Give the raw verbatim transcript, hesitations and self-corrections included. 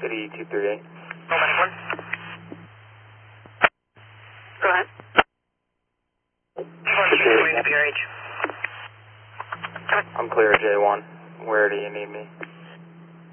City two three eight. Romantic one. Go ahead. I'm clear, J one. Where do you need me?